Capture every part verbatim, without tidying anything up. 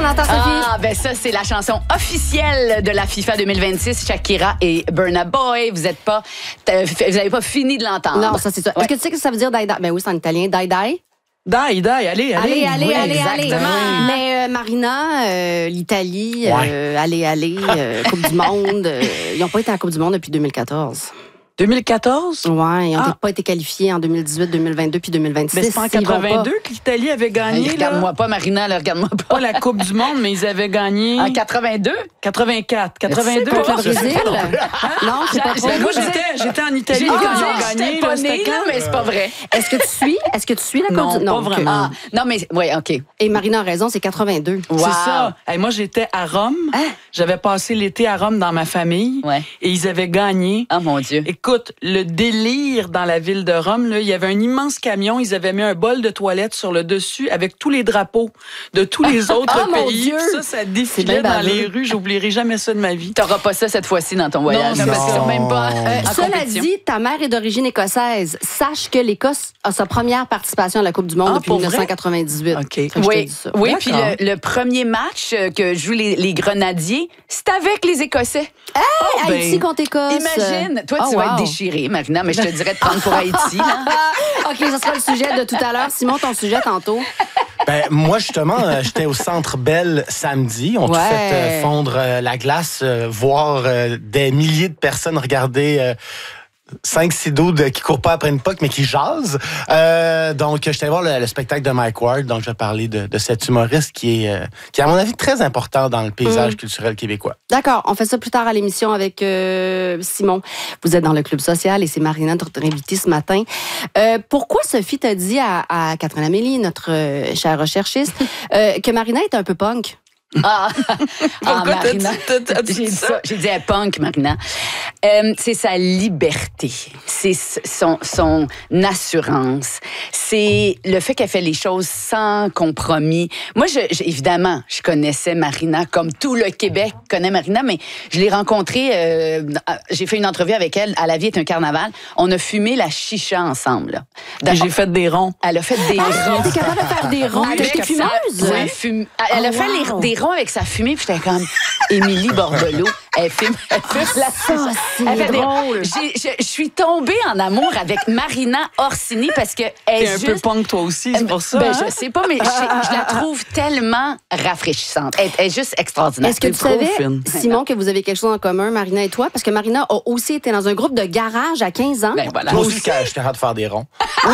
entend, Sophie? Ah, ben ça, c'est la chanson officielle de la FIFA deux mille vingt-six, Shakira et Burna Boy. Vous êtes pas, vous n'avez pas fini de l'entendre. Non, ça, c'est ça. Ouais. Est-ce que tu sais que ça veut dire die die? Ben oui, c'est en italien, die die. Die, die, allez, allez. Allez, allez, Oui, allez, allez. exactement. Mais euh, Marina, euh, l'Italie, Ouais. euh, allez, allez, euh, Coupe du Monde, euh, ils n'ont pas été à la Coupe du Monde depuis deux mille quatorze. deux mille quatorze? Ouais, ils n'ont Ah. pas été qualifiés en deux mille dix-huit, deux mille vingt-deux puis deux mille vingt-six. Mais c'est pas en Ils vont pas. quatre-vingt-deux que l'Italie avait gagné, Hey, là? regarde-moi pas, Marina, là, regarde-moi pas. Pas la Coupe du Monde, mais ils avaient gagné... En quatre-vingt-deux? quatre-vingt-quatre. quatre-vingt-deux. Contre le je sais Brésil? pas. Non, c'est pas J'ai- trop. Ben, moi, j'étais, j'étais en Italie J'ai quand dit, ils ont j'étais gagné. pas là, c'était née, là, quand? mais c'est pas vrai. Est-ce que tu suis? Est-ce que tu suis la Coupe Non, du pas ok. vraiment. Ah, non, mais, oui, OK. Et Marina a raison, c'est quatre-vingt-deux. Wow. C'est ça. Hey, moi, j'étais à Rome. Hein? J'avais passé l'été à Rome dans ma famille. Ouais. Et ils avaient gagné. Oh, mon Dieu. Écoute, le délire dans la ville de Rome, là, il y avait un immense camion. Ils avaient mis un bol de toilette sur le dessus avec tous les drapeaux de tous les autres Oh, mon pays. Dieu! Puis ça, ça défilait C'est bien dans les baveux. rues. J'oublierai jamais ça de ma vie. T'auras pas ça cette fois-ci dans ton voyage. Non, parce qu'ils sont non. même pas Euh, en cela compétition. dit, ta mère est d'origine écossaise. Sache que l'Écosse a sa première participation à la Coupe du Monde Ah, depuis pour vrai? dix-neuf cent quatre-vingt-dix-huit. OK. Fait que je te Oui, dis ça. oui. Puis D'accord. le, le premier match euh, que jouent les, les Grenadiers, c'est avec les Écossais. Hey, ben, Haïti contre Écosse. Imagine, toi, Oh, tu vas wow. être déchirée, Marina, mais je te dirais de prendre pour Haïti. Là. OK, ce sera le sujet de tout à l'heure. Simon, ton sujet tantôt. Ben, moi, justement, euh, j'étais au Centre Bell samedi. On a Ouais. fait euh, fondre euh, la glace, euh, voir euh, des milliers de personnes regarder euh, cinq six doudes qui courent pas après une puck, mais qui jasent. Euh, donc, j'étais voir le, le spectacle de Mike Ward. Donc, je vais parler de, de cet humoriste qui est, euh, qui est, à mon avis, très important dans le paysage Mm. culturel québécois. D'accord, on fait ça plus tard à l'émission avec euh, Simon. Vous êtes dans le Club social et c'est Marina, notre invitée ce matin. Euh, pourquoi Sophie t'a dit à, à Catherine Amélie, notre euh, chère recherchiste, euh, que Marina est un peu punk? Ah, ah Pourquoi t'as Marina. dit- t'as- t'as dit J'ai dit ça? ça. J'ai dit à punk, Marina. Euh, c'est sa liberté. C'est son, son assurance. C'est le fait qu'elle fait les choses sans compromis. Moi, je, je- évidemment, je connaissais Marina comme tout le Québec connaît Marina, mais je l'ai rencontrée, euh, j'ai fait une entrevue avec elle à La vie est un carnaval. On a fumé la chicha ensemble. là. Puis j'ai fait des ronds. Elle a fait des ronds. T'es capable de faire des ronds? T'as été Avec fumeuse? sa- ouais, fume- Elle a Oh, fait les- wow. des ronds avec sa fumée, puis j'étais comme Émilie Bordelot. Elle fume, elle fume la ça, c'est Elle fait des- drôle. J'ai- Je je suis tombée en amour avec Marina Orsini parce que elle T'es est un juste... peu punk, toi aussi, c'est pour ça. Ben, hein? je sais pas, mais je, je la trouve tellement rafraîchissante. Elle, elle est juste extraordinaire. Est-ce que tu trop savais, fine. Simon, que vous avez quelque chose en commun, Marina et toi? Parce que Marina a aussi été dans un groupe de garage à quinze ans. Ben voilà. Moi aussi, quand j'étais capable de faire des ronds.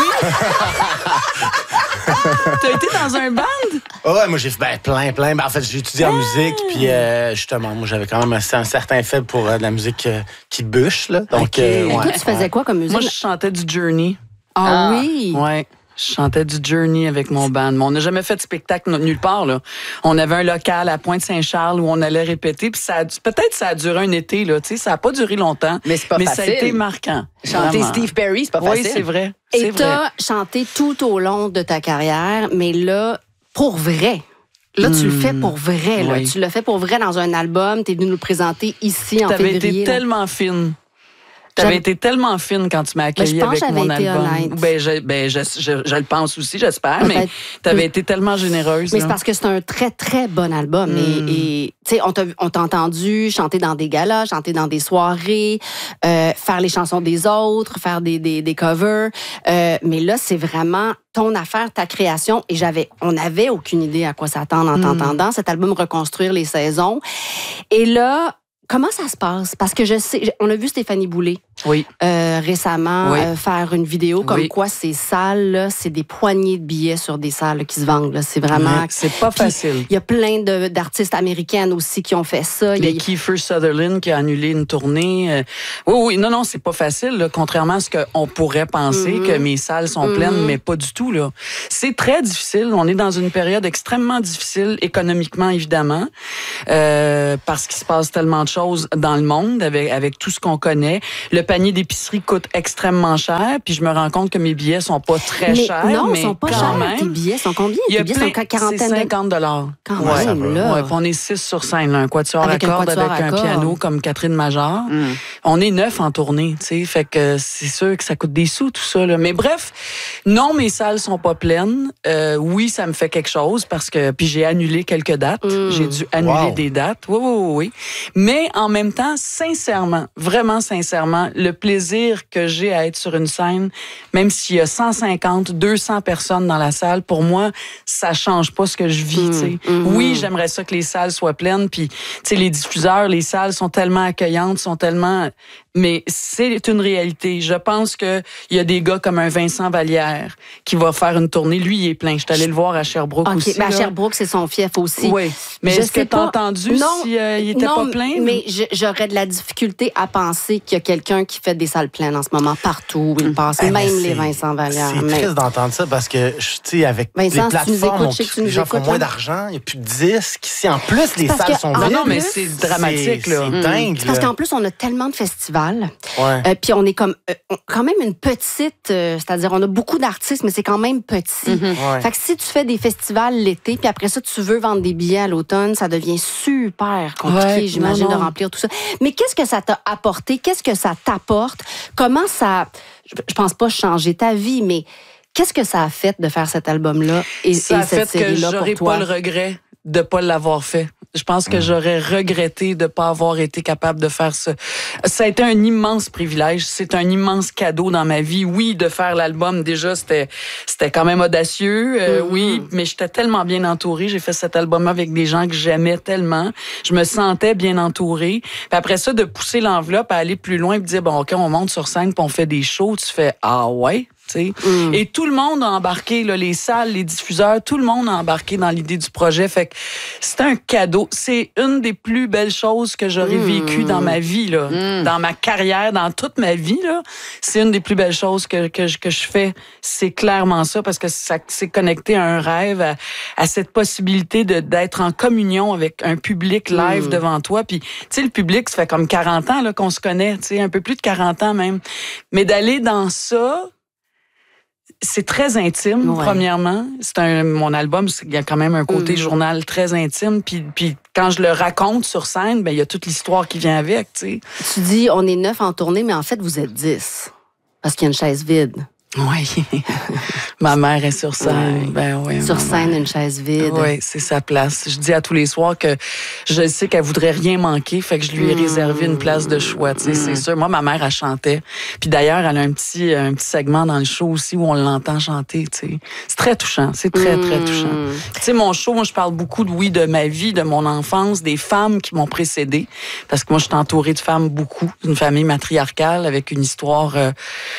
T'as été dans un band? Ah ouais, moi, j'ai fait ben, plein, plein. Ben, en fait, j'ai étudié en musique, puis euh, justement, moi, j'avais quand même un, un certain faible pour euh, de la musique euh, qui bûche, là. Donc, Ok. euh, ouais, Toi, tu faisais ouais. quoi comme musique? Moi, je chantais du Journey. Ah, Ah. oui! Ouais. Je chantais du Journey avec mon band. Mais on n'a jamais fait de spectacle nulle part, là. On avait un local à Pointe-Saint-Charles où on allait répéter. Puis ça a, peut-être ça a duré un été, là. Tu sais, ça n'a pas duré longtemps. Mais c'est pas Mais ça a facile. été marquant. Chanter Vraiment. Steve Perry, c'est pas Oui, facile. c'est vrai. C'est Et vrai. t'as chanté tout au long de ta carrière, mais là, pour vrai. Là, tu le fais pour vrai. Là. oui. Tu le fais pour vrai dans un album. Tu es venu nous le présenter ici en T'avais février. été là. tellement fine. T'avais J'avais- été tellement fine quand tu m'as accueilli Ben, je pense avec que mon j'avais été album. honnête. Ben, je, ben, je, je, je le pense aussi, j'espère, mais Peut-être. t'avais été tellement généreuse. Mais là. c'est parce que c'est un très, très bon album. Mm. Et, et, tu sais, on t'a on t'a entendu chanter dans des galas, chanter dans des soirées, euh, faire les chansons des autres, faire des, des, des covers. Euh, mais là, c'est vraiment ton affaire, ta création. Et j'avais, on n'avait aucune idée à quoi s'attendre en Mm. t'entendant. Cet album Reconstruire les saisons. Et là, comment ça se passe? Parce que je sais, on a vu Stéphanie Boulay Oui. euh, récemment Oui. euh, faire une vidéo comme Oui. quoi ces salles, là, c'est des poignées de billets sur des salles là, qui se vendent. là. C'est vraiment... Ouais, c'est pas Puis, facile. Il y a plein de- d'artistes américaines aussi qui ont fait ça. Il y a- Les Kiefer Sutherland qui a annulé une tournée. euh, Oui, oui, non, non, c'est pas facile, là, contrairement à ce qu'on pourrait penser, Mhm. que mes salles sont pleines, Mhm. mais pas du tout, là. C'est très difficile. On est dans une période extrêmement difficile, économiquement, évidemment, euh, parce qu'il se passe tellement de choses dans le monde avec, avec tout ce qu'on connaît. Le panier d'épicerie coûte extrêmement cher, puis je me rends compte que mes billets sont pas très mais chers. Non, mais ils sont pas quand chers. même, Tes billets sont combien? Il y a Tes billets plein, sont quarantaine c'est de... cinquante dollars. Quand ouais, même, là. Ouais, puis on est six sur scène, là, un quatuor Avec à un cordes quatuor avec à un cordes. piano comme Catherine Major. Mm. On est neuf en tournée, tu sais, fait que c'est sûr que ça coûte des sous, tout ça. Là. Mais bref, non, mes salles sont pas pleines. Euh, oui, ça me fait quelque chose parce que... Puis j'ai annulé quelques dates. Mm. J'ai dû annuler Wow. des dates. Oui, oui, oui, oui. Mais en même temps, sincèrement, vraiment sincèrement, le plaisir que j'ai à être sur une scène, même s'il y a cent cinquante, deux cents personnes dans la salle, pour moi, ça change pas ce que je vis, Mm. tu sais. Mm-hmm. Oui, j'aimerais ça que les salles soient pleines, puis, tu sais, les diffuseurs, les salles sont tellement accueillantes, sont tellement... Mais c'est une réalité. Je pense que il y a des gars comme un Vincent Vallière qui va faire une tournée. Lui, il est plein. Je suis allée le voir à Sherbrooke OK, aussi. ben, à là. Sherbrooke, c'est son fief aussi. Oui. Mais Je est-ce que sais tu as pas. entendu Non, s'il était non, pas plein? mais je- j'aurais de la difficulté à penser qu'il y a quelqu'un qui fait des salles pleines en ce moment partout où il passe, Eh, mais même les c'est- Vincent Vallière. C'est Mais- triste d'entendre ça parce que, tu sais, avec Vincent, les si tu nous plateformes, écoutes, je sais que tu les nous gens font écoutes, moins hein. d'argent, il n'y a plus de disques. Ici, en plus, les parce salles que- sont ah, vides. non, mais plus, c'est dramatique, C'est- là. C'est dingue, C'est parce là. qu'en plus, on a tellement de festivals. Ouais. Euh, puis on est comme euh, on- quand même une petite, euh, c'est-à-dire on a beaucoup d'artistes, mais c'est quand même petit. Ouais. Fait que si tu fais des festivals l'été, puis après ça, tu veux vendre des billets à l'automne, ça devient super compliqué, Ouais, j'imagine, non, de non. remplir tout ça. Mais qu'est-ce que ça t'a apporté? Qu'est-ce que ça t'apporte? Comment ça... Je je pense pas changer ta vie, mais qu'est-ce que ça a fait de faire cet album-là et, Ça et a cette fait que série-là j'aurais pour toi? pas le regret de pas l'avoir fait. Je pense que j'aurais regretté de pas avoir été capable de faire ça. Ça a été un immense privilège. C'est un immense cadeau dans ma vie. Oui, de faire l'album, déjà, c'était c'était quand même audacieux. Euh, Mm-hmm. Oui, mais j'étais tellement bien entourée. J'ai fait cet album avec des gens que j'aimais tellement. Je me sentais bien entourée. Puis après ça, de pousser l'enveloppe à aller plus loin et de dire, bon, OK, on monte sur scène puis on fait des shows. Tu fais, ah ouais? t'sais. Mm. Et tout le monde a embarqué, là, les salles, les diffuseurs, tout le monde a embarqué dans l'idée du projet. Fait que c'est un cadeau. C'est une des plus belles choses que j'aurais Mm. vécues dans ma vie, là, Mm. dans ma carrière, dans toute ma vie. Là. C'est une des plus belles choses que, que, je- que je fais. C'est clairement ça, parce que ça c'est connecté à un rêve, à, à cette possibilité de, d'être en communion avec un public live Mm. devant toi. Puis, tu sais, le public, ça fait comme quarante ans là, qu'on se connaît, tu sais, un peu plus de quarante ans même. Mais d'aller dans ça... C'est très intime, Ouais. premièrement. C'est un mon album, c'est- il y a quand même un côté Mm. journal très intime. Puis, puis quand je le raconte sur scène, ben il y a toute l'histoire qui vient avec, tu sais. Tu dis, on est neuf en tournée, mais en fait, vous êtes dix. Parce qu'il y a une chaise vide. Oui. Ma mère est sur scène. Ouais. Ben oui. Sur ma scène, mère. une chaise vide. Oui, c'est sa place. Je dis à tous les soirs que je sais qu'elle voudrait rien manquer, fait que je lui ai Mm. réservé une place de choix. Tu sais, c'est sûr. Moi, ma mère, elle chantait. Puis d'ailleurs, elle a un petit, un petit segment dans le show aussi où on l'entend chanter. Tu sais, c'est très touchant. C'est très, très Mm. touchant. Tu sais, mon show, moi, je parle beaucoup de oui, de ma vie, de mon enfance, des femmes qui m'ont précédée, parce que moi, je suis entourée de femmes beaucoup, d'une famille matriarcale avec une histoire. Euh,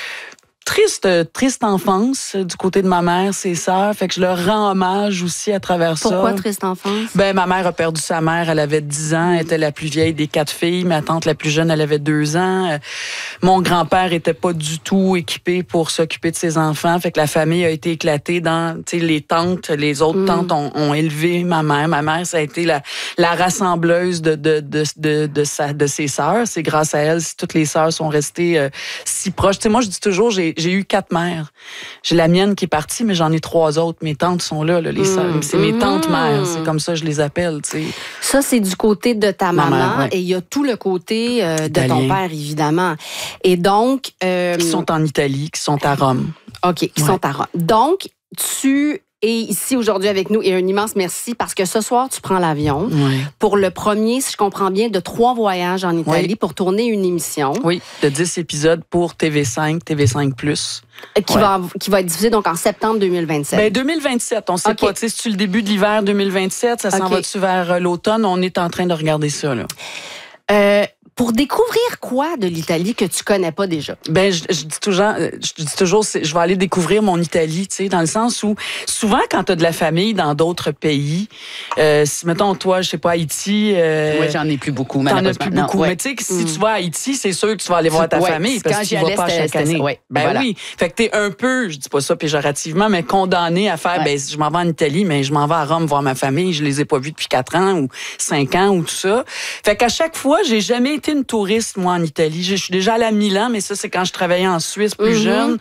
Triste, triste enfance euh, du côté de ma mère, ses sœurs. Fait que je leur rends hommage aussi à travers ça. Pourquoi triste enfance? Ben, ma mère a perdu sa mère, elle avait dix ans, elle était la plus vieille des quatre filles. Ma tante la plus jeune, elle avait deux ans. Euh, Mon grand-père était pas du tout équipé pour s'occuper de ses enfants. Fait que la famille a été éclatée dans, tu sais, les tantes, les autres Mm. tantes ont, ont élevé ma mère. Ma mère, ça a été la, la rassembleuse de, de, de, de, de, sa, de ses sœurs. C'est grâce à elle si toutes les sœurs sont restées euh, si proches. Tu sais, moi, je dis toujours, j'ai, j'ai eu quatre mères. J'ai la mienne qui est partie, mais j'en ai trois autres. Mes tantes sont là, là les Mm. sœurs. C'est mes tantes Mm. mères. C'est comme ça que je les appelle, tu sais. Ça, c'est du côté de ta Ma maman. mère, ouais. Et il y a tout le côté euh, de ton Italien. père, évidemment. Et donc... euh, Qui sont en Italie, qui sont à Rome. OK, qui Ouais. sont à Rome. Donc, tu es ici aujourd'hui avec nous et un immense merci parce que ce soir, tu prends l'avion Oui. pour le premier, si je comprends bien, de trois voyages en Italie Oui. pour tourner une émission Oui, de dix épisodes pour T V cinq, T V cinq plus. euh, qui, Ouais. va, qui va être diffusée donc en septembre deux mille vingt-sept. Ben deux mille vingt-sept, on sait OK. pas. Tu sais, c'est-tu le début de l'hiver deux mille vingt-sept? Ça s'en OK. va-tu vers euh, l'automne? On est en train de regarder ça, là. Euh, pour découvrir quoi de l'Italie que tu connais pas déjà? Ben, je, je dis toujours, euh, je dis toujours, c'est- je vais aller découvrir mon Italie, tu sais, dans le sens où souvent quand t'as de la famille dans d'autres pays, euh, si mettons toi, je sais pas, Haïti, euh, Moi, j'en ai plus beaucoup, t'en as malheureusement. plus Non, beaucoup. ouais. Mais tu sais que si Mm. tu vas à Haïti, c'est sûr que tu vas aller voir ta Ouais, famille parce quand que tu j'y vas allais, pas c'était- chaque c'était année. ça, ouais. Ben Voilà. oui. Fait que t'es un peu, je dis pas ça péjorativement, mais condamné à faire, Ouais. ben je m'en vais en Italie, mais je m'en vais à Rome voir ma famille, je les ai pas vus depuis quatre ans ou cinq ans ou tout ça. Fait qu'à chaque fois, j'ai jamais été été une touriste, moi, en Italie. Je suis déjà allée à Milan, mais ça, c'est quand je travaillais en Suisse plus Mm-hmm. jeune.